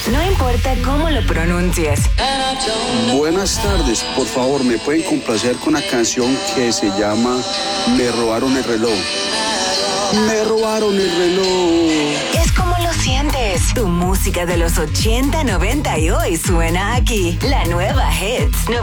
No importa cómo lo pronuncies. Buenas tardes, por favor, ¿me pueden complacer con una canción que se llama Me robaron el reloj? Me robaron el reloj. Es como lo sientes. Tu música de los 80, 90 y hoy suena aquí. La nueva Hits 90.